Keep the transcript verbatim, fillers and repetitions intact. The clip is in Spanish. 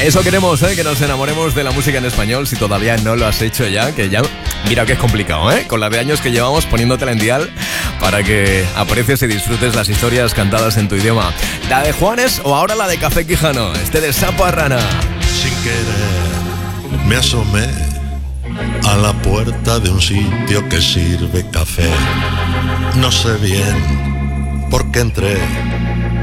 Eso queremos, ¿eh? Que nos enamoremos de la música en español. Si todavía no lo has hecho ya, que ya... Mira que es complicado, ¿eh? Con la de años que llevamos poniéndotela en dial para que aprecies y disfrutes las historias cantadas en tu idioma. ¿La de Juanes o ahora la de Café Quijano? Este de Sapo Arrana. Sin querer me asomé a la puerta de un sitio que sirve café. No sé bien por qué entré,